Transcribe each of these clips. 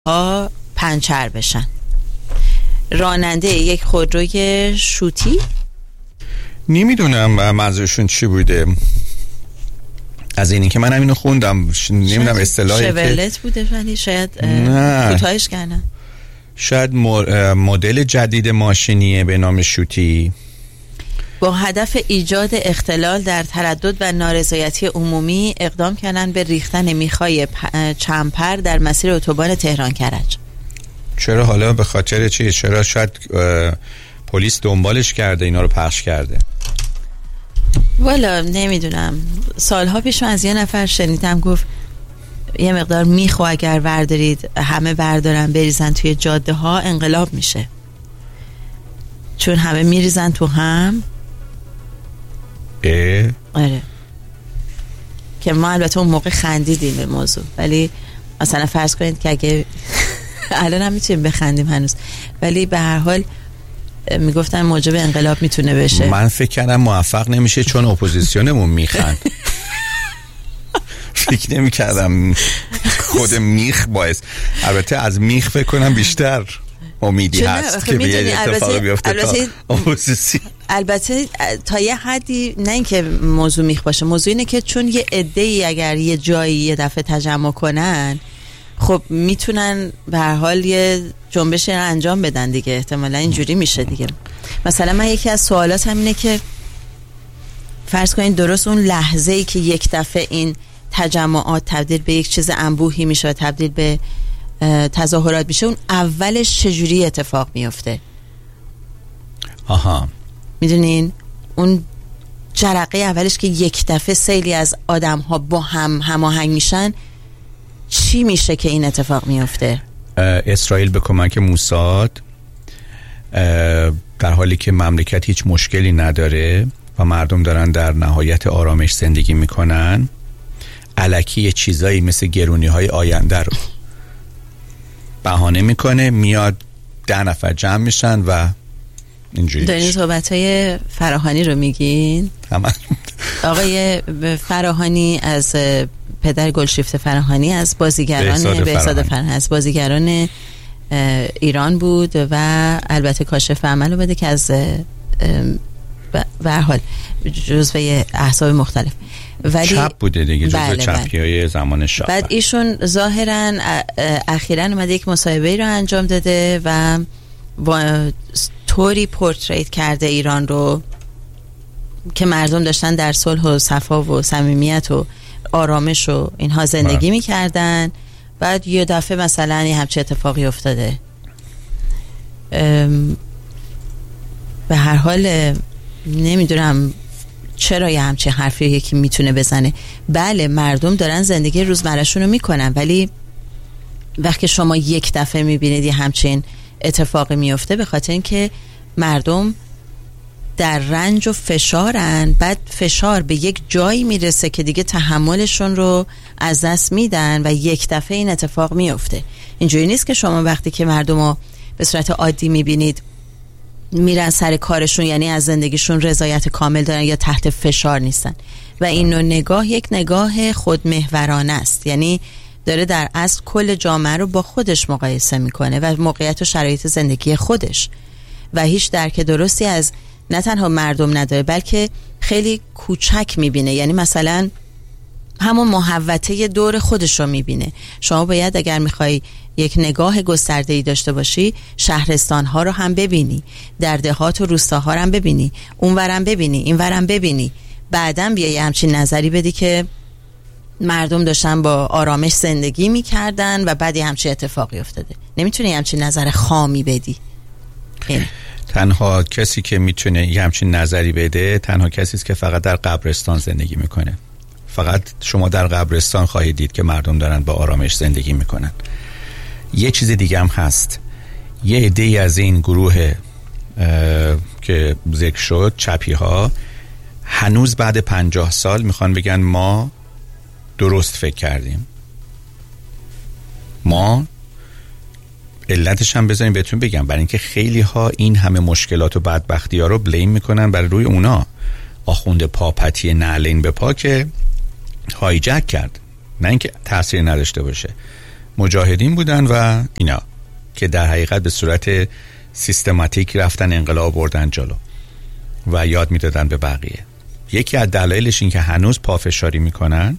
ها پنچر بشن. راننده یک خودروی شوتی، نمیدونم منظورشون چی بوده از اینی که من همینو خوندم، نمیدونم اصطلاحی شورلت بوده ولی شاید کوتاهش کردن. شاید مدل جدید ماشینیه به نام شوتی با هدف ایجاد اختلال در تردد و نارضایتی عمومی اقدام کردن به ریختن میخای چمپر در مسیر اتوبان تهران کرج. چرا حالا به خاطر چی؟ چرا شاید پلیس دنبالش کرده اینا رو پخش کرده؟ والا نمیدونم. سالها پیش از یه نفر شنیدم گفت یه مقدار میخو اگر وردارید همه بردارن بریزن توی جاده ها انقلاب میشه، چون همه میریزن تو هم. آره که ما البته اون موقع خندیدیم به موضوع، ولی مثلا فرض کنید که اگه الان هم میتونیم بخندیم هنوز، ولی به هر حال میگفتن موجب انقلاب میتونه بشه. من فکر کردم موفق نمیشه چون اپوزیسیونمون میخند. فکر نمی کردم خود میخ باعث، البته از میخ فکر کنم بیشتر امیدی هست که بیاد اتفاق بیفته تا اپوزیسیون. البته تا یه حدی، نه اینکه موضوع میخ باشه، موضوع اینه که چون یه عده‌ای اگر یه جایی یه دفعه تجمع کنن خب میتونن به هر حال یه جنبشی رو انجام بدن دیگه، احتمالا اینجوری میشه دیگه. مثلا من یکی از سوالات همینه که فرض کنید درست اون لحظه‌ای که یک دفعه این تجمعات تبدیل به یک چیز انبوهی میشه و تبدیل به تظاهرات میشه، اون اولش چجوری اتفاق میفته؟ آها، میدونین اون جرقه اولش که یک دفعه سیلی از آدم ها با هم هماهنگ میشن، چی میشه که این اتفاق میفته؟ اسرائیل به کمک موساد در حالی که مملکت هیچ مشکلی نداره و مردم دارن در نهایت آرامش زندگی میکنن، الکی چیزایی مثل گرونی های آینده رو بهانه میکنه، میاد 10 نفر جمع میشن و اینجوری. دارین صحبت های فراهانی رو میگین؟ آقای فراهانی از پدر گلشیفته فراهانی از بازیگران بهزاد فراهانی از بازیگران ایران بود و البته کاشف عمل بوده که از به هر حال جزو احزاب مختلف، ولی چپ بوده دیگه، جزو چپیای زمان شاه. بعد ایشون ظاهرا اخیراً اومده یک مصاحبه‌ای رو انجام داده و با طوری پورتریت کرده ایران رو که مردم داشتن در صلح و صفا و صمیمیت و آرامش و اینها زندگی میکردن، بعد یه دفعه مثلا یه همچه اتفاقی افتاده. به هر حال نمیدونم چرا یه همچه حرفی یکی میتونه بزنه. بله مردم دارن زندگی روزمره‌شون رو میکنن، ولی وقتی شما یک دفعه میبینید یه همچین اتفاقی میفته، به خاطر اینکه مردم در رنج و فشارن، بعد فشار به یک جایی میرسه که دیگه تحملشون رو از دست میدن و یک دفعه این اتفاق میفته. اینجوری نیست که شما وقتی که مردم رو به صورت عادی میبینید میرن سر کارشون، یعنی از زندگیشون رضایت کامل دارن یا تحت فشار نیستن. و این نوع نگاه یک نگاه خودمحورانه است، یعنی داره در اصل کل جامعه رو با خودش مقایسه میکنه و موقعیت و شرایط زندگی خودش و هیچ درک درستی از نه تنها مردم نداره بلکه خیلی کوچک میبینه. یعنی مثلا همون محوطه دور خودش رو میبینه. شما باید اگر میخوای یک نگاه گسترده‌ای داشته باشی، شهرستان ها رو هم ببینی، در دهات و روستاها رو هم ببینی، اونورم ببینی، اینورم ببینی، بعدم بیای همچین نظری بدی که مردم داشتن با آرامش زندگی میکردن و بعدی همچین اتفاقی افتاده. نمیتونی همچین نظر خامی بدی. تنها کسی که میتونه یه همچین نظری بده تنها کسی است که فقط در قبرستان زندگی میکنه. فقط شما در قبرستان خواهید دید که مردم دارن با آرامش زندگی میکنن. یه چیز دیگه هم هست، یه عده‌ای از این گروه که ذکر شد، چپی ها، هنوز بعد 50 سال میخوان بگن ما درست فکر کردیم. ما علتش هم بذاریم بهتون بگم، برای اینکه خیلی ها این همه مشکلات و بدبختی ها رو بلیم میکنن برای روی اونا. آخوند پاپتی نعلین به پا که هایجک کرد، نه اینکه تاثیر نداشته باشه، مجاهدین بودن و اینا که در حقیقت به صورت سیستماتیک رفتن انقلاب بردن جلو و یاد میدادن به بقیه. یکی از دلایلش این که هنوز پافشاری میکنن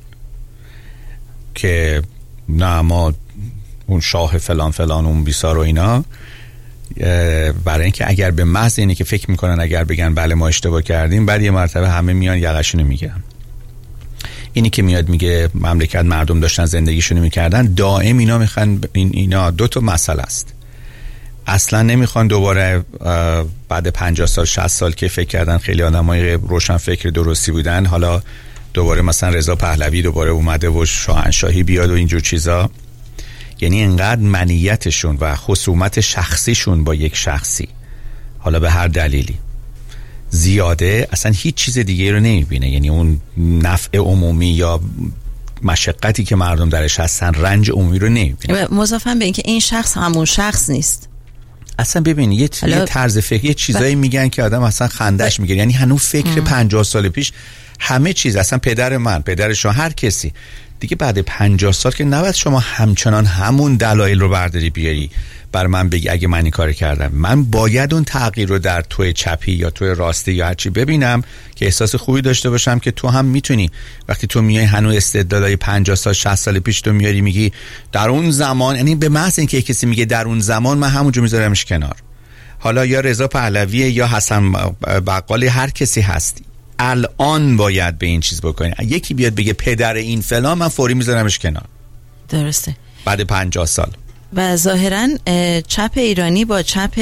که نه ما اون شاه فلان فلان اون بیسار و اینا، برای اینکه اگر به محض اینی که فکر میکنن اگر بگن بله ما اشتباه کردیم، بعد یه مرتبه همه میان یقشونو میگیرن. اینی که میاد میگه مملکت مردم داشتن زندگیشونو میکردن، دائم اینا میخوان، اینا دو تا مسئله است. اصلا نمیخوان دوباره بعد 50 سال 60 سال که فکر کردن خیلی آدمای روشن فکر درستی بودن، حالا دوباره مثلا رضا پهلوی دوباره اومده و شاهنشاهی بیاد و اینجور چیزا. یعنی انقدر منیتشون و خصومت شخصیشون با یک شخصی، حالا به هر دلیلی زیاده، اصلا هیچ چیز دیگه رو نمیبینه. یعنی اون نفع عمومی یا مشقتی که مردم درش هستن، رنج عمومی رو نمیبینه. مضافاً به اینکه این شخص همون شخص نیست. اصلا ببین یه طرز فکر، یه چیزایی میگن که آدم اصلا خندش میگیره. یعنی هنوز فکر 50 سال پیش همه چیز، اصلا پدر من، پدر شما، هر کسی دیگه بعد 50 سال که نباید شما همچنان همون دلایل رو برداری بیاری بر من بگی اگه من این کار کردم. من باید اون تغییر رو در توی چپی یا توی راستی یا هرچی ببینم که احساس خوبی داشته باشم که تو هم میتونی. وقتی تو میای هنوز استدلالای 50 سال 60 سال پیش تو میاری میگی در اون زمان، یعنی به محض اینکه کسی میگه در اون زمان، من همونجا میذارمش کنار. حالا یا رضا پهلوی یا حسن بقالی، هر کسی هستی، الان باید به این چیز بکنی. یکی بیاد بگه پدر این فلان، من فوری میذارمش کنار. درسته. بعد 50 سال. و ظاهراً چپ ایرانی با چپ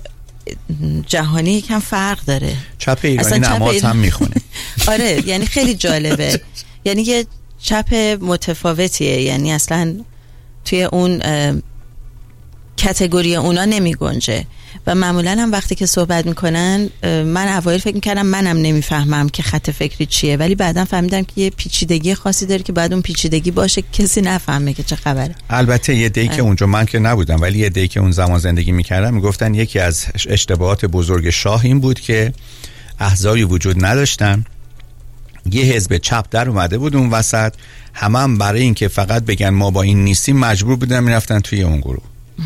جهانی یکم فرق داره. چپ ایرانی نماز هم میخونه. آره، یعنی خیلی جالبه. یعنی یه چپ متفاوتیه، یعنی اصلا توی اون کاتگوری اونا نمی گنجه. و معمولا هم وقتی که صحبت میکنن، من اوایل فکر میکردم منم نمیفهمم که خط فکری چیه، ولی بعدا فهمیدم که یه پیچیدگی خاصی داره که بعد اون پیچیدگی باشه کسی نفهمه که چه خبره. البته یه دی که اونجا من که نبودم، ولی یه دی که اون زمان زندگی میکردم میگفتن یکی از اشتباهات بزرگ شاه این بود که احزابی وجود نداشتن، یه حزب چپ در اومده بود اون وسط، هم برای اینکه فقط بگن ما با این نیستیم مجبور بودن میرفتن توی اون گروه.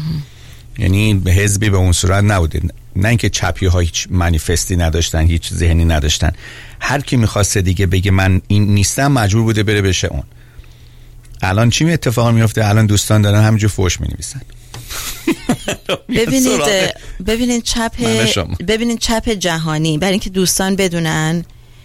یعنی حزبی به اون صورت نبوده، نه اینکه چپی ها هیچ منیفستی نداشتن، هیچ ذهنی نداشتن، هر کی میخواسته دیگه بگه من این نیستم مجبور بوده بره بشه اون. الان چی اتفاق میفته؟ الان دوستان دارن همینجور فوش مینویسن. ببینید چپ جهانی، برای اینکه دوستان بدونن،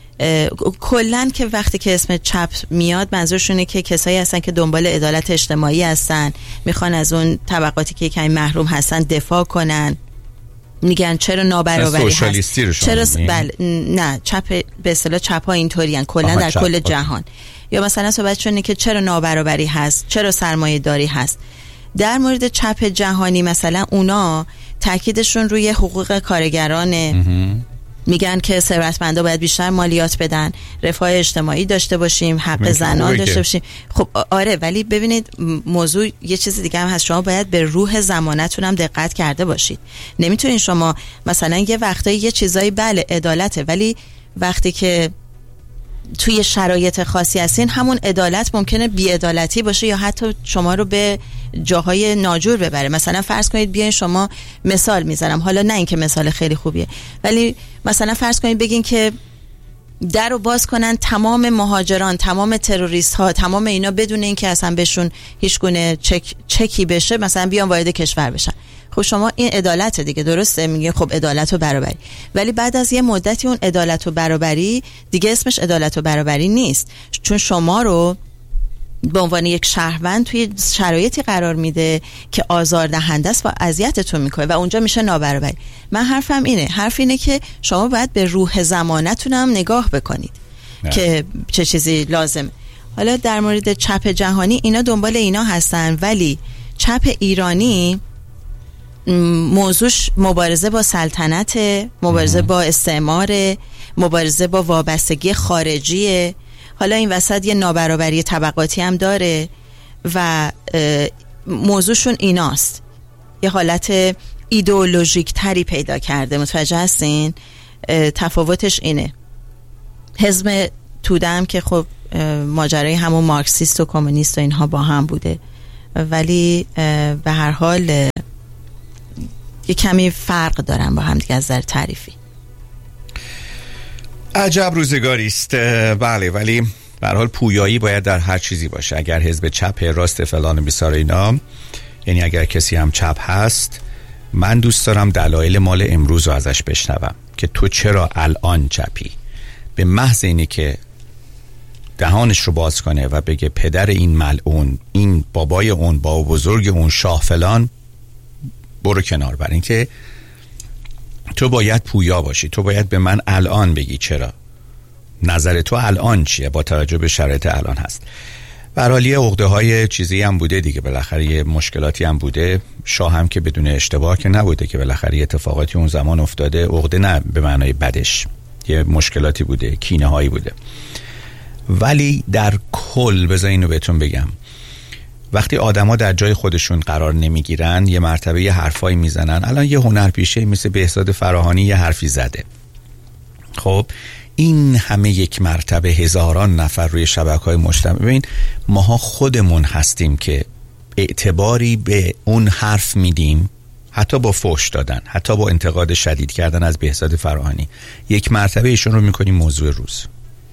کلن که وقتی که اسم چپ میاد منظورشونه که کسایی هستن که دنبال عدالت اجتماعی هستن، میخوان از اون طبقاتی که کمی محروم هستن دفاع کنن، میگن چرا نابرابری هست، چرا نه چپ به اصطلاح چپ ها اینطورین کلا در کل جهان. یا مثلا صحبتشونه که چرا نابرابری هست، چرا سرمایه داری هست. در مورد چپ جهانی مثلا اونا تاکیدشون روی حقوق کارگرانه، میگن که ثروتمندا باید بیشتر مالیات بدن، رفاه اجتماعی داشته باشیم، حق زنان داشته باشیم. خب آره، ولی ببینید موضوع یه چیز دیگه هم هست، شما باید به روح زمانتون هم دقت کرده باشید. نمیتونین شما مثلا یه وقتایی یه چیزایی بله عدالته، ولی وقتی که توی شرایط خاصی هستین همون عدالت ممکنه بی‌عدالتی باشه یا حتی شما رو به جاهای ناجور ببره. مثلا فرض کنید بیاین، شما مثال میزنم، حالا نه اینکه مثال خیلی خوبیه، ولی مثلا فرض کنید بگین که در رو باز کنن تمام مهاجران، تمام تروریست ها، تمام اینا بدون اینکه اصلا بهشون هیچ گونه چکی بشه، مثلا بیان وارد کشور بشن. خب شما این عدالت دیگه، درسته؟ میگه خب عدالت و برابری، ولی بعد از یه مدتی اون عدالت و برابری دیگه اسمش عدالت و برابری نیست، چون شما رو به عنوان یک شهروند توی شرایطی قرار میده که آزاردهنده است و اذیتتون میکنه و اونجا میشه نابرابری. من حرف اینه که شما باید به روح زمانتون هم نگاه بکنید که چه چیزی لازمه. حالا در مورد چپ جهانی اینا دنبال اینا هستن، ولی چپ ایرانی موضوعش مبارزه با سلطنت، مبارزه با استعمار، مبارزه با وابستگی خارجیه. حالا این وسط یه نابرابری طبقاتی هم داره و موضوعشون ایناست، یه حالت ایدئولوژیک تری پیدا کرده. متوجه هستین؟ تفاوتش اینه. حزب توده هم که خب ماجرای همون مارکسیست و کمونیست و اینها با هم بوده ولی به هر حال یه کمی فرق دارن با هم دیگه از نظر تعریفی. عجب روزگاری است. بله، ولی به هر حال پویایی باید در هر چیزی باشه. اگر حزب چپ راست فلان و بیسار اینا، یعنی اگر کسی هم چپ هست، من دوست دارم دلایل مال امروز رو ازش بشنوم که تو چرا الان چپی. به محض اینی که دهانش رو باز کنه و بگه پدر این ملعون، این بابای اون، بابا بزرگ اون، شاه فلان، برو کنار. برای اینکه تو باید پویا باشی، تو باید به من الان بگی چرا، نظر تو الان چیه با توجه به شرایط الان هست. برالی عقده های چیزی هم بوده دیگه، بالاخره یه مشکلاتی هم بوده. شاه هم که بدون اشتباه که نبوده که بالاخره اتفاقاتی اون زمان افتاده، عقده نه به معنای بدش، یه مشکلاتی بوده، کینه هایی بوده. ولی در کل بذار اینو بهتون بگم، وقتی آدما در جای خودشون قرار نمیگیرن، یه مرتبه یه حرفایی میزنن. الان یه هنرپیشه مثل بهزاد فراهانی یه حرفی زده، خب این همه یک مرتبه هزاران نفر روی شبکه‌های مجتمعی، ببین ماها خودمون هستیم که اعتباری به اون حرف میدیم، حتی با فحش دادن، حتی با انتقاد شدید کردن از بهزاد فراهانی. یک مرتبه ایشون رو میکنیم موضوع روز.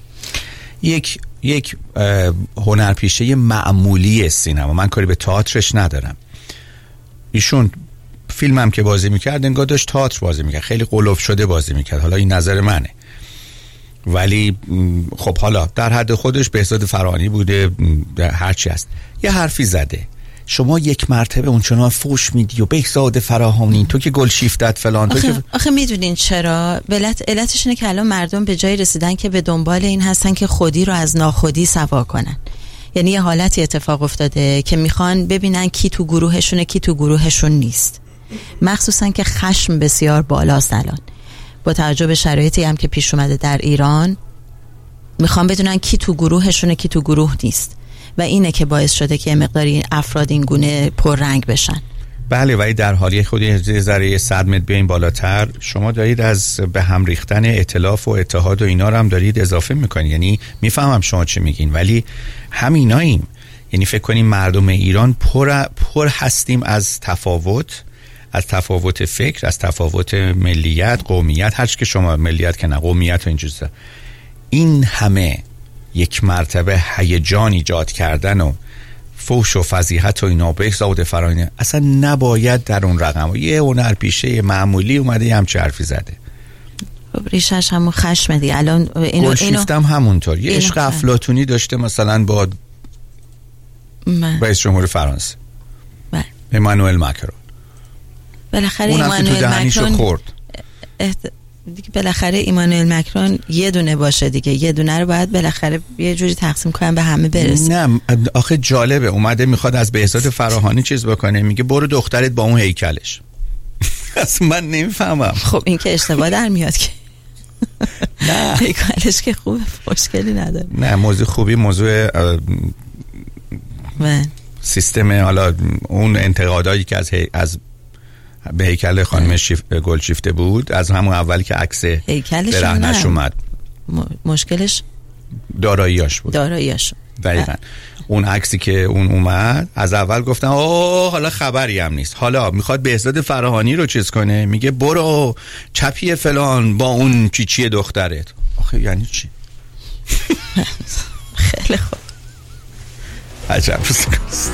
یک هنرپیشه معمولی سینما، من کاری به تئاترش ندارم، ایشون فیلمم که بازی میکرد انگار داشت تئاتر بازی میکرد، خیلی قلوف شده بازی میکرد، حالا این نظر منه، ولی خب حالا در حد خودش بهزاد فراهانی بوده، هرچی هست، یه حرفی زده، شما یک مرتبه اونچنان فوش میدی و بهزاد فراهانی تو که گل شیفتت فلان. آخه میدونین چرا؟ علتش اینه که الان مردم به جای رسیدن که به دنبال این هستن که خودی رو از ناخودی سوا کنن. یعنی یه حالتی اتفاق افتاده که میخوان ببینن کی تو گروهشونه کی تو گروهشون نیست، مخصوصا که خشم بسیار بالاست الان با توجه به شرایطی هم که پیش اومده در ایران. میخوان بدونن کی تو گروهشونه کی تو گروه نیست و اینه که باعث شده که مقداری افراد این گونه پررنگ بشن. بله، ولی در حالی خودی ذره 100 متر بیاین بالاتر شما دارید از به هم ریختن ائتلاف و اتحاد و اینا رو هم دارید اضافه میکنید. یعنی میفهمم شما چی میگین، ولی همیناییم. یعنی فکر کنیم مردم ایران پر هستیم از تفاوت، از تفاوت فکر، از تفاوت ملیت، قومیت، هر چی که شما، ملیت که نه، قومیت و این چیزا. این همه یک مرتبه هیجان ایجاد کردن و فوش و فضیحت و اینا، بهزاد فراهانی اصلا نباید در اون رقم. یه هنرپیشه معمولی اومده یه همچه حرفی زده، ریشش همون خشم دی. الان گل شیفتم همونطور یه عشق افلاطونی داشته مثلا با رئیس جمهور فرانسه امانوئل ماکرون. بالاخره ایمانوئل ماکرون خورد دیگه، بالاخره ایمانوئل ماکرون یه دونه باشه دیگه، یه دونه رو باید بالاخره یه جوری تقسیم کنن به همه برسه. نه آخه جالبه، اومده میخواد از بهزاد فراهانی چیز بکنه، میگه برو دخترت با اون هیکلش. اصلا من نمیفهمم. خب این که اشتباه در میاد که نه هیکلش که خوبه، مشکلی نداره. نه موضوع خوبی، موضوع سیستم، حالا اون انتقادایی که از به هیکل خانم گلشیفته بود از همون اولی که عکس برهنش اومد، مشکلش داراییاش بود. دقیقاً اون عکسی که اون اومد از اول گفتن اوه حالا خبری هم نیست، حالا میخواد بهزاد فراهانی رو چیز کنه، میگه برو چپی فلان با اون چی دخترت. آخه یعنی چی؟ خیلی خوب. عجب روزگاست.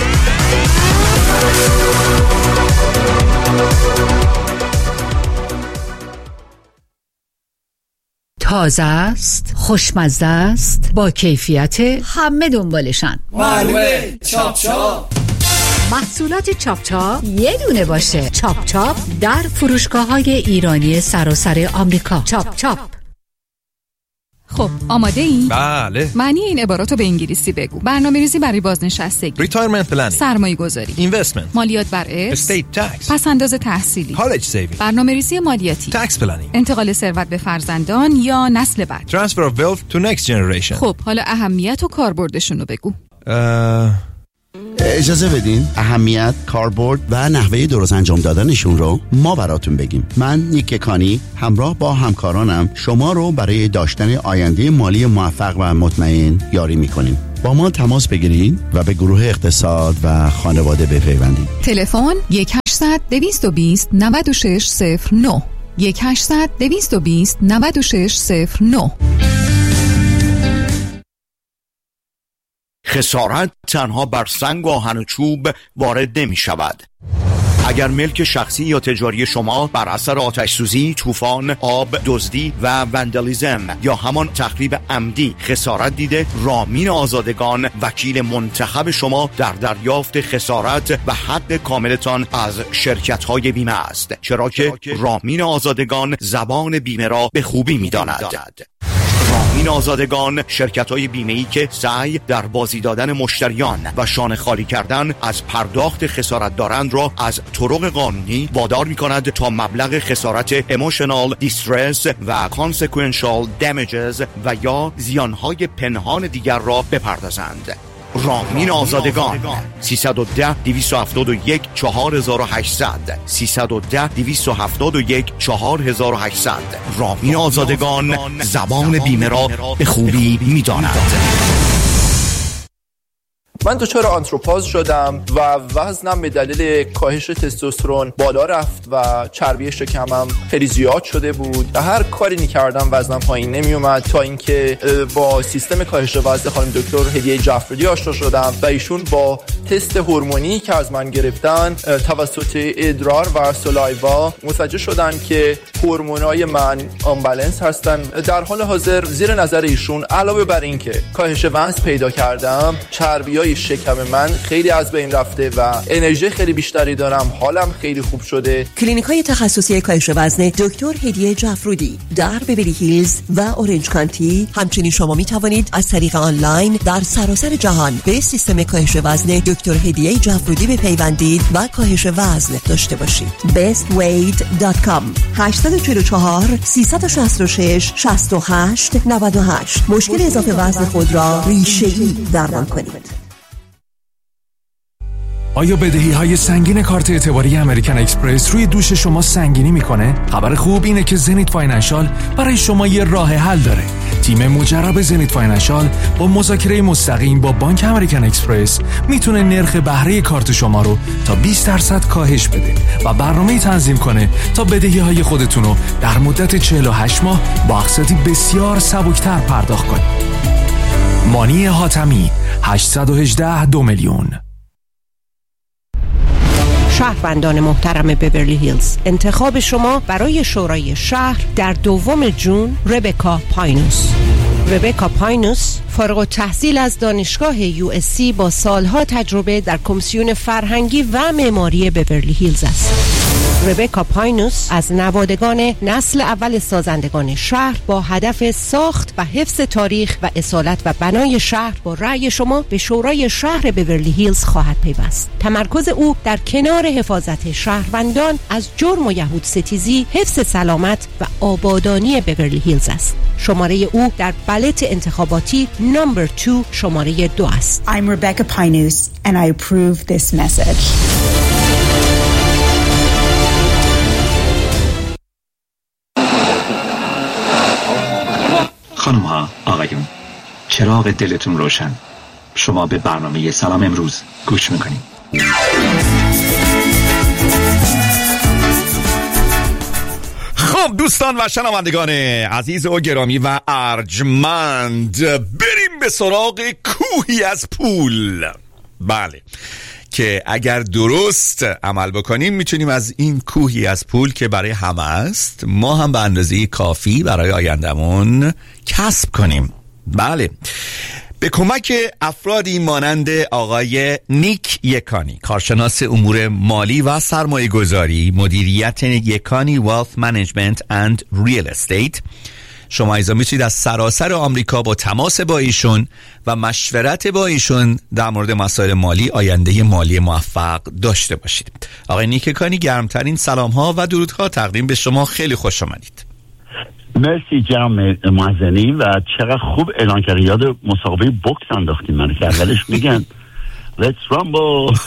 تازه است، خوشمزه است، با کیفیت، همه دنبالشن. معلومه چاپ چاپ. محصولات چاپ چاپ یه دونه باشه. چاپ چاپ در فروشگاه‌های ایرانی سراسر آمریکا. چاپ چاپ. خب آماده این؟ بله. معنی این عباراتو به انگلیسی بگو. برنامه‌ریزی برای بازنشستگی، Retirement planning، سرمایه‌گذاری، Investment، مالیات بر ارث، Estate tax، پس‌انداز تحصیلی، College saving، برنامه‌ریزی مالیاتی، Tax planning، انتقال ثروت به فرزندان یا نسل بعد، Transfer of wealth to next generation. خب حالا اهمیت و کاربردشون رو بگو. اجازه بدین اهمیت، کاربرد و نحوه درست انجام دادنشون رو ما براتون بگیم. من نیک کانی همراه با همکارانم شما رو برای داشتن آینده مالی موفق و مطمئن یاری میکنیم. با ما تماس بگیرید و به گروه اقتصاد و خانواده بپیوندید. تلفن 1-800-220-9609 1-800-220-9609. خسارت تنها بر سنگ و آهن و چوب وارد نمی شود. اگر ملک شخصی یا تجاری شما بر اثر آتش سوزی، طوفان، آب، دزدی و وندالیزم یا همان تخریب عمدی خسارت دیده، رامین آزادگان وکیل منتخب شما در دریافت خسارت و حق کاملتان از شرکت‌های بیمه است، چرا که رامین آزادگان زبان بیمه را به خوبی می‌داند. رامین آزادگان شرکت‌های بیمه‌ای که سعی در بازی دادن مشتریان و شانه خالی کردن از پرداخت خسارت دارند را از طرق قانونی وادار می‌کند تا مبلغ خسارت emotional distress و consequential damages و یا زیانهای پنهان دیگر را بپردازند. رامین آزادگان 310-271-4800 310-271-4800. رامین آزادگان زبان بیمه را به خوبی می‌داند. من دچار آنتروپاز شدم و وزنم به دلیل کاهش تستوسترون بالا رفت و چربی شکمم خیلی زیاد شده بود و هر کاری می‌کردم وزنم پایین نمی‌اومد، تا اینکه با سیستم کاهش وزن خانم دکتر هدیه جعفرودی آشنا شدم و ایشون با تست هورمونی که از من گرفتن توسط ادرار و سلایوا متوجه شدن که هورمونای من آنبالانس هستن. در حال حاضر زیر نظر ایشون علاوه بر این که کاهش وزن پیدا کردم، چربیای شکم من خیلی از بین رفته و انرژی خیلی بیشتری دارم، حالم خیلی خوب شده. کلینیک‌های تخصصی کاهش وزن دکتر هدیه جعفرودی در بیولی هیلز و اورنج کانتی. همچنین شما می توانید از طریق آنلاین در سراسر جهان به سیستم کاهش وزن دکتر هدیه جعفرودی بپیوندید و کاهش وزن داشته باشید. bestweight.com 844-366-68-98. مشکل اضافه وزن خود را ریشه‌ای درمان کنید. آیا بدهی‌های سنگین کارت اعتباری امریکن اکسپرس روی دوش شما سنگینی میکنه؟ خبر خوب اینه که زنیت فاینانشال برای شما یه راه حل داره. تیم مجرب زنیت فاینانشال با مذاکره مستقیم با بانک امریکن اکسپرس میتونه نرخ بهره کارت شما رو تا 20% کاهش بده و برنامه‌ای تنظیم کنه تا بدهی‌های خودتون رو در مدت 48 ماه با اقساطی بسیار سبکتر پرداخت کنید. مانی حاتمی 818 میلیون. شهروندان محترم بیورلی هیلز، انتخاب شما برای شورای شهر در 2 جون ربکا پاینوس. ربکا پاینوس فارغ التحصیل از دانشگاه USC با سالها تجربه در کمیسیون فرهنگی و معماری بیورلی هیلز است. ربکا پاینوس از نوادگان نسل اول سازندگان شهر با هدف ساخت و حفظ تاریخ و اصالت و بنای شهر با رأی شما به شورای شهر بیورلی هیلز خواهد پیوست. تمرکز او در کنار حفاظت شهروندان از جرم و یهود ستیزی، حفظ سلامت و آبادانی بیورلی هیلز است. شماره او در بالت انتخاباتی نمبر 2 شماره 2 است. I'm Rebecca Pinus and I approve this message. خانم ها، آقایون، چراغ دلتون روشن. شما به برنامه سلام امروز گوش میکنید. خب دوستان و شنوندگان عزیز و گرامی و ارجمند، بریم به سراغ کوهی از پول. بله، که اگر درست عمل بکنیم میتونیم از این کوهی از پول که برای همه است، ما هم به اندازه کافی برای آیندمون کسب کنیم. بله، به کمک افرادی مانند آقای نیک یکانی، کارشناس امور مالی و سرمایه گذاری، مدیریت یکانی Wealth Management and Real Estate، شما ایزا میتونید از سراسر آمریکا با تماس با ایشون و مشورت با ایشون در مورد مسائل مالی آینده مالی موفق داشته باشید. آقای نیک یکانی، گرمترین سلام ها و درودها تقدیم به شما. خیلی خوش آمدید. مرسی جناب معزنی، و چقدر خوب اعلان کردی. یاد مسابقه بوکس انداختین من که اولش میگن Let's rumble.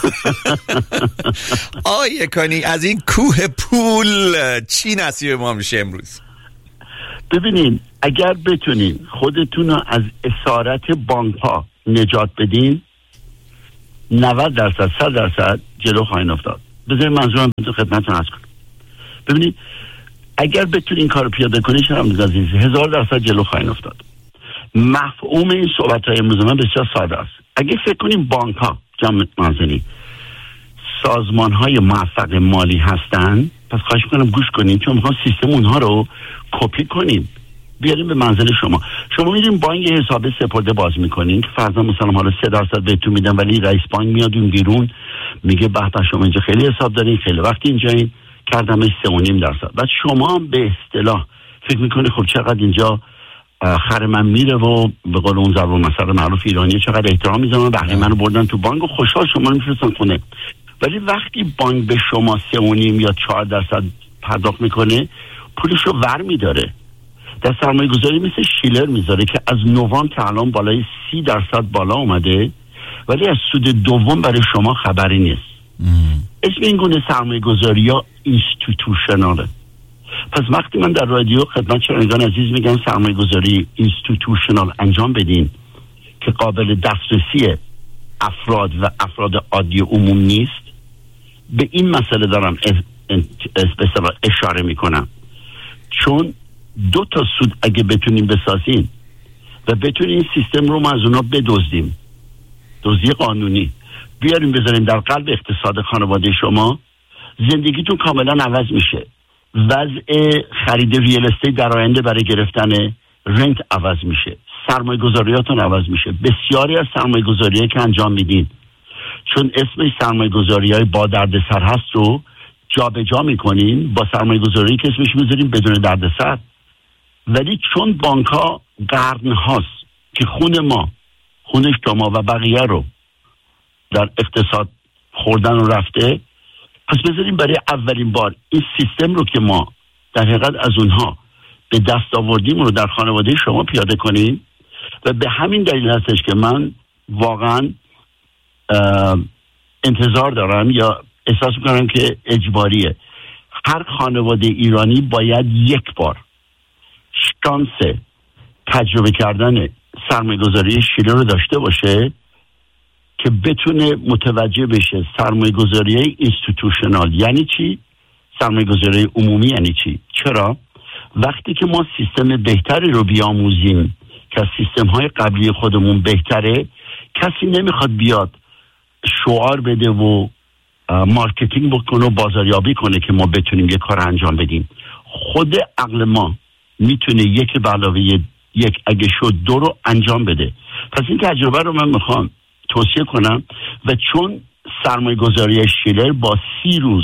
آیه کانی از این کوه پول چی نصیب ما میشه امروز؟ ببینین اگر بتونین خودتون رو از اسارت بانک ها نجات بدین 90% 100% جلو خواهین افتاد. بذارید منظورم خدمتتون عرض کنم. ببینید اگر بتونین این کارو پیاده کنین شما عزیز 1000% جلو خواهین افتاد. مفهوم این صحبت‌های امروز من بسیار ساده است. اگه فکر کنیم بانک ها جمع منزلی سازمان های موفق مالی هستن، پس خواهش میکنم گوش کنیم چون میخوام سیستم اونها رو کپی کنیم بیاریم به منزل شما. شما میریم بانک حساب سپرده باز میکنین که فرضاً مثلا حالا 3% بهتون میدن ولی رئیس بانک میاد اون بیرون میگه به شما اینجا خیلی حساب دارین، خیلی وقت اینجا این کردمش 3.5%. بعد شما هم به اصطلاح فکر میکنی خب چقدر اینجا خر من میره و به قول اون زبان مثلا معروف ایرانی چقدر احترام میذارن، بهره منو بردن تو بانک و خوشحال شما رو میفرستن خونه. ولی وقتی بانک به شما 3.5 یا 4% پرداخت میکنه پولش رو ور میداره. در سرمایه گذاری مثل شیلر میذاره که از نوامبر تا الان بالای 30% بالا اومده ولی از سود دوم برای شما خبری نیست. اسم این گونه سرمایه گذاری ها اینستیتوشناله. پس وقتی من در رادیو خدمت شنوندگان عزیز میگم سرمایه گذاری اینستیتوشنال انجام بدین که قابل دسترسی افراد و افراد عادی عموم نیست، به این مسئله دارم اشاره میکنم. چون 2 تا سود اگه بتونیم بسازیم و بتونیم سیستم رو ما از اونا بدزدیم، دزدی قانونی بیاریم بذاریم در قلب اقتصاد خانواده شما، زندگیتون کاملا عوض میشه. وضع خرید ریال استیت در آینده برای گرفتن رنت عوض میشه، سرمایه گذاریاتون عوض میشه. بسیاری از سرمایه گذاریایی که انجام میدین چون اسمش سرمایه گذاریای با دردسر هست رو جا به جا میکنین با سرمایه گذاری که اسمش میذارین بدون دردسر. ولی چون بانک ها قرن هاست که خون شما و بقیه رو در اقتصاد خوردن و رفته، پس بذاریم برای اولین بار این سیستم رو که ما در حقیقت از اونها به دست آوردیم رو در خانواده شما پیاده کنیم. و به همین دلیل هستش که من واقعا انتظار دارم یا احساس میکنم که اجباریه هر خانواده ایرانی باید یک بار شانس تجربه کردن سرمایه‌گذاری شیلر رو داشته باشه که بتونه متوجه بشه سرمایه‌گذاری اینستیتوشنال یعنی چی، سرمایه‌گذاری عمومی یعنی چی. چرا؟ وقتی که ما سیستم بهتری رو بیاموزیم که از سیستم‌های قبلی خودمون بهتره، کسی نمیخواد بیاد شعار بده و مارکتینگ بکنه و بازاریابی کنه که ما بتونیم یه کار انجام بدیم. خود عقل ما میتونه 1+1 اگه شد 2 رو انجام بده. پس این تجربه رو من میخوام توصیه کنم و چون سرمایه گذاری شیلر با 30 روز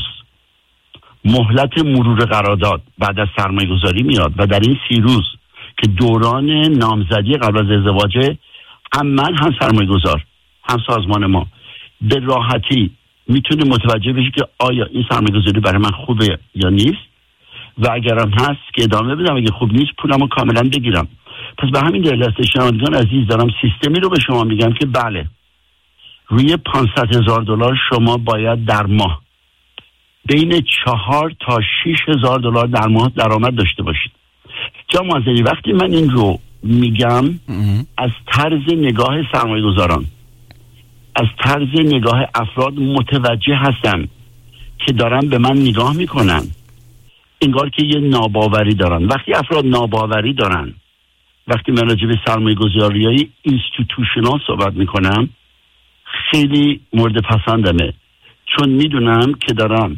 مهلت مرور قرارداد بعد از سرمایه گذاری میاد و در این 30 روز که دوران نامزدی قبل از ازدواجه، هم من هم سرمایه گذار هم سازمان ما به راحتی میتونه متوجه بشه که آیا این سرمایه گذاری برای من خوبه یا نیست و اگرم هست که ادامه بدم، اگه خوب نیست پولمو کاملا بگیرم. پس به همین دلیل است شنوندگان عزیز دارم سیستمی رو به شما میگم که بله روی $500,000 شما باید در ماه بین 4 تا 6,000 دلار در ماه درآمد داشته باشید. جناب معززی وقتی من این رو میگم از طرز نگاه سرمایه گذاران، از طرز نگاه افراد متوجه هستم که دارن به من نگاه میکنن انگار که یه ناباوری دارن. وقتی افراد ناباوری دارن، وقتی من راجع به سرمایه گذاری‌های اینستیتوشنال صحبت میکنم خیلی مورد پسندمه، چون میدونم که دارم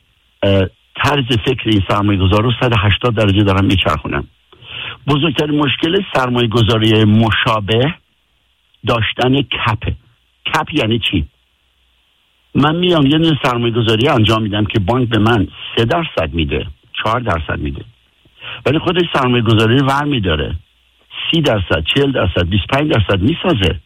طرز فکر این سرمایه گذار رو 180 درجه دارم میچرخونم. بزرگترین مشکل سرمایه گذاری مشابه داشتن کپه. کپ یعنی چی؟ من میام یه دونه سرمایه گذاری انجام میدم که بانک به من 3% میده، 4% میده، ولی خودش سرمایه گذاری ور میداره 30%، 40%، 25% میسازه،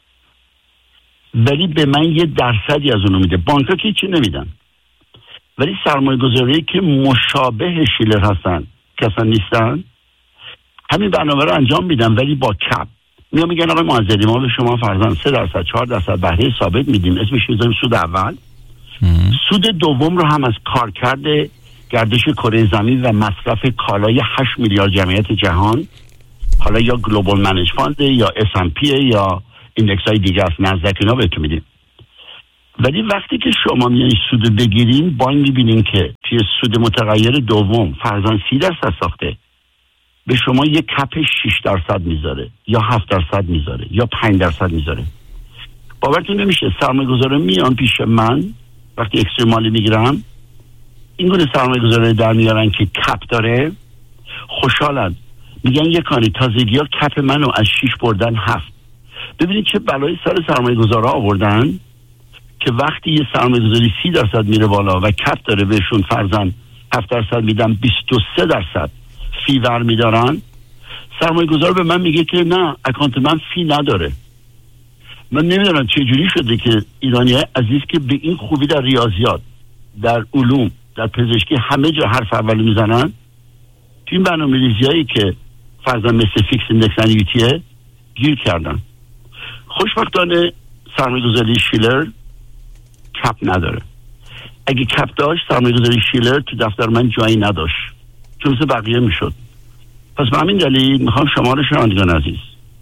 ولی به من 1% از اونو میده. بانک ها که چی نمیدن، ولی سرمایه گذاری که مشابه شیلر هستن که اصلا نیستن همین برنامه رو انجام میدن ولی با کپ. میگن آقای معزدی ما به شما فرضاً 3% 4% بهره ثابت میدیم، اسمش میذاریم سود اول. سود دوم رو هم از کارکرد گردش کره زمین و مصرف کالای 8 میلیارد جمعیت جهان، حالا یا گلوبال منیج فاند یا S&P یا ایندکس های دیگه است، نزدک اینا بهتون میدیم. ولی وقتی که شما میایین سود بگیرین با این میبینین که توی سود متغیر دوم فرضاً 30% ساخته، به شما یک کپ 6% میذاره یا 7% میذاره یا 5% میذاره. باورتون نمیشه سرمایه‌گذارا میان پیش من وقتی اکستریمالی میگیرم، این گونه سرمایه‌گذاری در میارن که کپ داره، خوشحالن، میگن یک کاری تازگی‌ها کپ منو از 6 بردن 7. ببینید چه بلایی سر سرمایه‌گذارا آوردن که وقتی یه سرمایه‌گذاری 30% میره بالا و کپ داره بهشون فرضاً 7% میدن 23% فی ور میدارن، سرمایه‌گذار به من میگه که نه اکانت من فی نداره. من نمیدونم چه جوری شده که ایرانیای عزیز که به این خوبی در ریاضیات، در علوم، در پزشکی همه جا حرف اول میزنن، تو این برنامه‌ریزیایی که فرضاً مثل فیکس ایندکس انویتیه گیر کردن. خوشبختانه سرمایه‌گذاری شیلر کپ نداره. اگه کپ داشت سرمایه‌گذاری شیلر تو دفتر من جایی نداشت، چون مثل بقیه میشد. پس به همین دلیل میخوام شما رو شنوندگان عزیز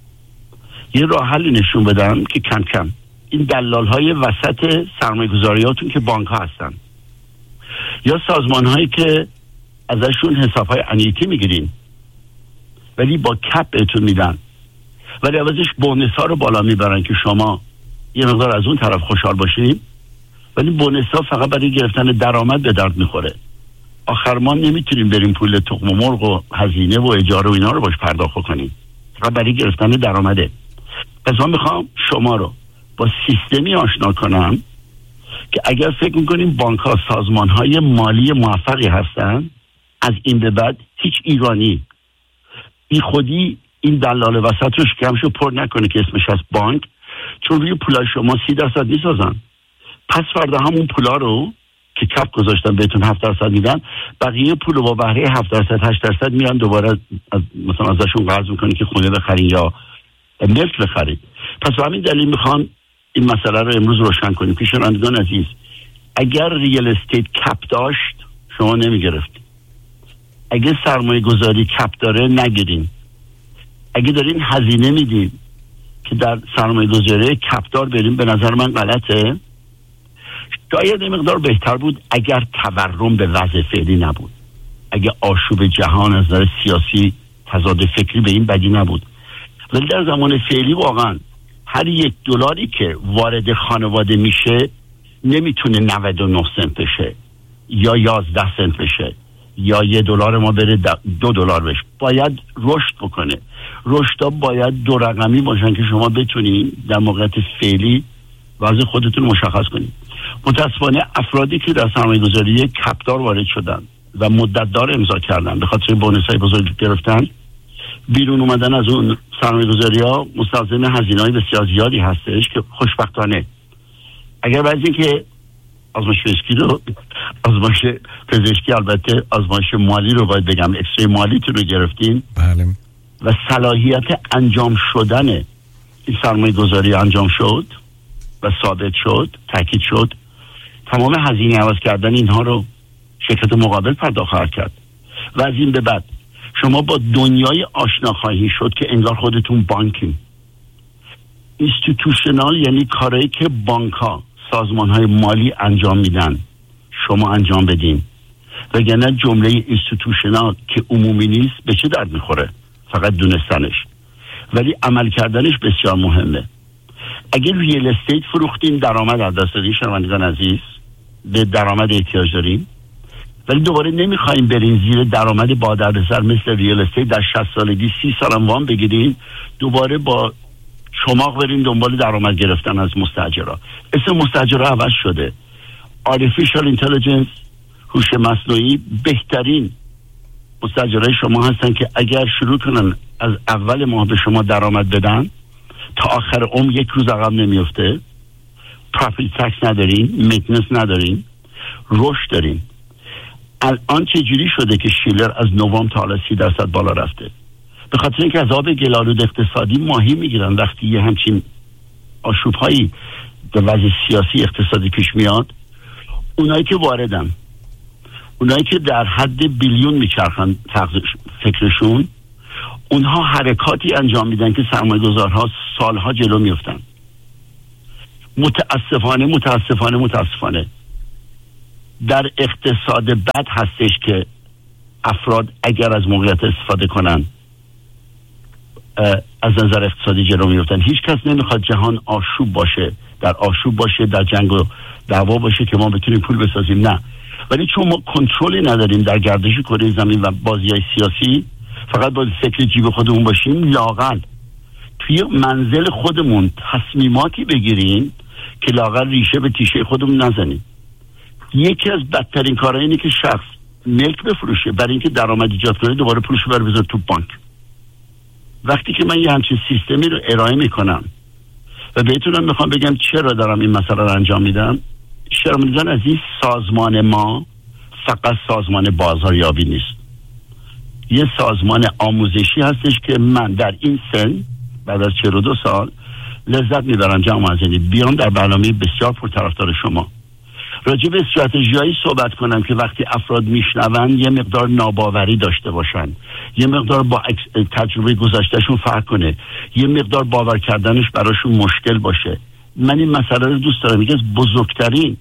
یه راه حلی نشون بدم که کم کم این دلال های وسط سرمایه‌گذاریاتون که بانک ها هستن یا سازمان هایی که ازشون حساب های انیتی میگیرین ولی با کپ بهتون میدن، ولی عوضش بونس ها رو بالا میبرن که شما یه مقدار از اون طرف خوشحال باشین، ولی بونس ها فقط برای گرفتن درآمد به درد میخوره. آخر ما نمیتونیم بریم پول تخم مرغ و هزینه و اجاره و اینا رو باش پرداخت کنیم، فقط برای گرفتن درآمده. پس من میخوام شما رو با سیستمی آشنا کنم که اگر فکر میکنیم بانک ها سازمان های مالی موفقی هستن، از این به بعد هیچ ایرانی بی خودی این دلال وسط رو شکمشو پر نکنه که اسمش از بانک، چون روی پولای شما 30% میسازن. پس فردا همون پولا رو که کپ گذاشتن بهتون 7% میدن، بقیه پول رو با بهره 7% 8% میان دوباره مثلا ازشون قرض میکنی که خونه بخرین یا ملک بخرید. پس به همین دلیل میخوام این مسئله رو امروز روشن کنیم که شنوندگان عزیز اگر ریال استیت کپ داشت شما نمیگرفتید، اگه سرمایه گذاری کپ داره نگیرین، اگه دارین هزینه میدین که در سرمایه گذاری کپدار بریم به نظر من غلطه. شاید این مقدار بهتر بود اگر تورم به وضع فعلی نبود، اگه آشوب جهان از نظر سیاسی تضاد فکری به این بدی نبود، ولی در زمان فعلی واقعا هر $1 که وارد خانواده میشه نمیتونه 99 سنت بشه یا 11 سنت بشه یا $1 ما بره $2 بشه، باید رشد بکنه. رشدها باید 2 رقمی باشن که شما بتونین در موقعیت فعلی وضع خودتون مشخص کنید. متاسفانه افرادی که در سرمایه‌گذاری کپدار وارد شدن و مدت‌دار امضا کردن به خاطر بونس‌های بزرگ گرفتن، بیرون اومدن از اون سرمایه‌گذاری‌ها مستلزم هزینه‌های بسیار زیادی هستش که خوشبختانه اگر بعضی که آزمایش پزشکی البته آزمایش مالی رو باید بگم اکسری مالیتون رو گرفتین، بله، و صلاحیت انجام شدن این سرمایه‌گذاری انجام شد و ثابت شد، تاکید شد، تمام هزینه عوض کردن اینها رو شرکت مقابل پرداخت خواهد کرد و از این به بعد شما با دنیای آشنا خواهی شد که انگار خودتون بانکین. اینستیتوشنال یعنی کارهایی که بانک ها، سازمان های مالی انجام میدن شما انجام بدین، وگرنه جمله اینستیتوشنال که عمومی نیست به چه درد میخوره؟ فقط دونستنش، ولی عمل کردنش بسیار مهمه. اگر ریال استیت فروختین درآمد از دست دادین شنوندگان عزیز، به درآمد احتیاج دارین، ولی دوباره نمیخوایم برین زیر درآمد با دردسر مثل ریال استیت در 60 سالگی 30 سالم وام بگیرین دوباره با چماق برین دنبال درآمد گرفتن از مستاجرها. اسم مستاجرها عوض شده. آرتفیشال اینتلیجنس، هوش مصنوعی بهترین مستاجرای شما هستن که اگر شروع کنن از اول ماه به شما درآمد بدن تا آخر عمر یک روز عقب نمیفته. پراپرتی تکس ندارین، مینتیننس ندارین، رشد دارین. الان چه جوری شده که شیلر از نوامبر تا حالا 30% بالا رفته؟ به خاطر اینکه از آب گل‌آلود اقتصادی ماهی میگیرن. وقتی یه همچین آشوب‌هایی به وضع سیاسی اقتصادی پیش میاد، اونایی که واردن، اونایی که در حد بیلیون میچرخن فکرشون، اونها حرکاتی انجام میدن که سرمایه‌گذارها سالها جلو میفتن. متاسفانه در اقتصاد بد هستش که افراد اگر از موقعیت استفاده کنن از نظر اقتصادی جلو میفتن. هیچ کس نمیخواد جهان آشوب باشه، در آشوب باشه، در جنگ و دعوا باشه که ما بتونیم پول بسازیم. نه، ولی چون ما کنترلی نداریم در گردش کره زمین و بازی‌های سیاسی، فقط با فکر جیب خودمون باشیم، لااقل توی منزل خودمون تصمیماتی بگیریم که لااقل ریشه به تیشه خودمون نزنیم. یکی از بدترین کارها اینه که شخص ملک بفروشه برای اینکه درآمد ایجاد کنه، دوباره پولش رو بذاره تو بانک. وقتی که من یه همچین سیستمی رو ارائه میکنم و بهتونم میخوام بگم چرا دارم این مسئله رو انجام میدم، شرم‌زن از این سازمان ما فقط سازمان بازاریابی نیست، یه سازمان آموزشی هستش که من در این سن بعد از 42 سال لذت میبرم جناب معززی بیام در برنامه بسیار پرطرفدار شما راجع به استراتژیایی صحبت کنم که وقتی افراد میشنون یه مقدار ناباوری داشته باشن، یه مقدار با تجربه گذشتهشون فرق کنه، یه مقدار باور کردنش براشون مشکل باشه. من این مسئله رو دوست دارم. یکی از بزرگترین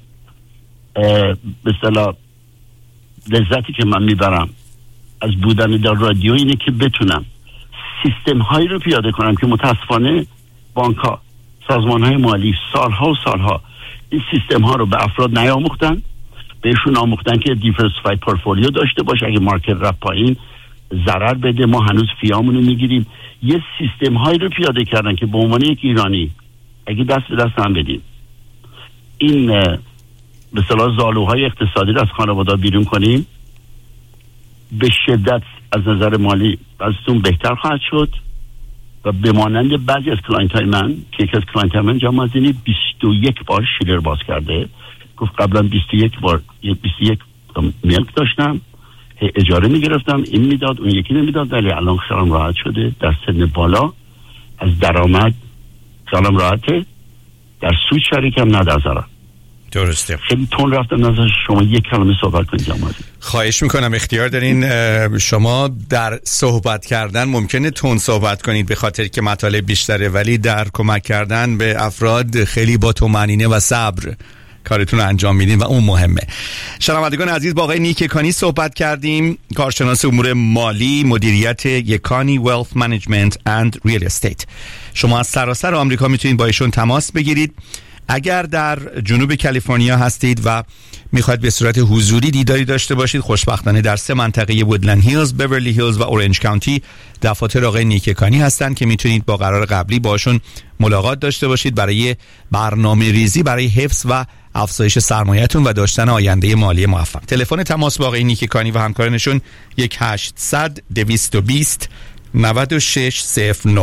به اصطلاح لذتی که من میبرم از بودن در رادیو اینه که بتونم سیستم هایی رو پیاده کنم که متاسفانه بانک ها، سازمان های مالی سالها و سالها این سیستم ها رو به افراد نیاموختن. بهشون آموختن که دیورسیفاید پورتفولیو داشته باشه، اگه مارکت رفت پایین ضرر بده، ما هنوز فیامون رو میگیریم. یه سیستم هایی رو پیاده کردن که به عنوان یک ایرانی اگه دست به دست هم بدیم این به اصطلاح زالوهای اقتصادی رو از خانواده بیرون کنیم، به شدت از نظر مالی ازتون بهتر خواهد شد. و به مانند بعضی از کلاینت های من که یکی از کلاینت های من جناب معززی 21 بار شیلر باز کرده، گفت قبلا 21 بار 21 ملک داشتم، اجاره میگرفتم، این میداد اون یکی نمیداد، ولی الان خیالم راحت شده، در سن بالا از درآمد خیالم راحته، در سود شریکم نه در ضرر. درسته. خیلی تون رفتم نظر شما یک کلمه صحبت کنید جناب معززی. خواهش میکنم، اختیار دارین. شما در صحبت کردن ممکنه تون صحبت کنید به خاطر که مطالب بیشتره، ولی در کمک کردن به افراد خیلی با طمأنینه و صبر کارتون رو انجام میدین و اون مهمه. شنوندگان عزیز، با آقای نیک یکانی صحبت کردیم، کارشناس امور مالی، مدیریت یکانی ویلث منیجمنت اند ریل استیت. شما از سراسر آمریکا میتونید با ایشون تماس بگیرید. اگر در جنوب کالیفرنیا هستید و میخواید به صورت حضوری دیداری داشته باشید، خوشبختانه در 3 منطقه وودلند هیلز، بیورلی هیلز و اورنج کانتی دفاتر آقای نیک یکانی هستند که میتونید با قرار قبلی باشون ملاقات داشته باشید برای برنامه ریزی برای حفظ و افزایش سرمایه‌تون و داشتن آینده مالی موفق. تلفن تماس با آقای نیک یکانی و همکارانشون 1800 220 9609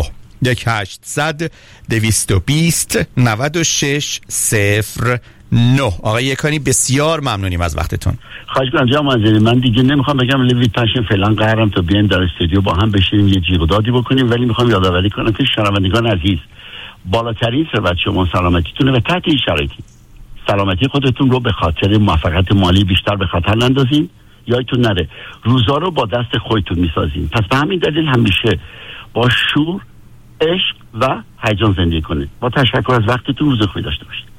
1800 220 9609. آقای یکانی بسیار ممنونیم از وقتتون. خواهش می‌کنم جناب معززی. من دیگه نمیخوام بگم لیوید پشن فعلا قرارم تا بیایم در استودیو با هم بشینیم یه جیغ و دادی بکنیم، ولی میخوام یادآوری کنم که شنوندگان عزیز، بالاترین ثروت شما سلامتیتونه و تحت این شرایطی سلامتی خودتون رو به خاطر موفقیت مالی بیشتر به خطر نندازین، یادتون نره روزا رو با دست خودتون میسازین. پس به همین دلیل همیشه با شور، عشق و هیجان زندگی کنید. با تشکر از وقتتون، روز خوبی داشته باشید.